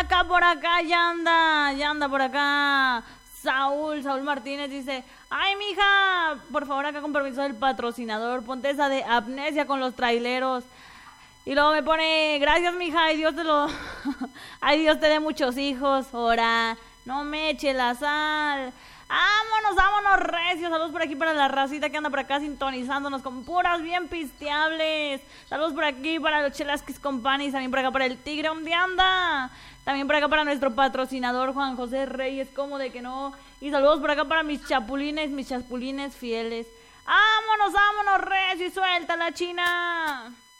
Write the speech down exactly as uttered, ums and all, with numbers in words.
acá, por acá, ya anda, ya anda por acá. Saúl, Saúl Martínez dice, ay, mija, por favor, acá con permiso del patrocinador, ponte esa de Amnesia con los traileros. Y luego me pone, gracias, mija, ay, Dios te lo... ay, Dios te dé muchos hijos, ora, no me eche la sal. Vámonos, vámonos, recios. Saludos por aquí para la racita que anda por acá sintonizándonos con puras bien pisteables. Saludos por aquí para los Chelasquis Companies. También por acá para el Tigre, ¿dónde anda? También por acá para nuestro patrocinador Juan José Reyes, ¿cómo de que no? Y saludos por acá para mis chapulines, mis chapulines fieles. Vámonos, vámonos, recios, y suelta la China.